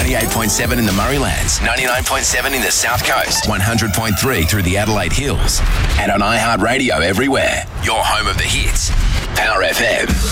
98.7 in the Murraylands, 99.7 in the South Coast, 100.3 through the Adelaide Hills, and on iHeartRadio everywhere. Your home of the hits. Power FM.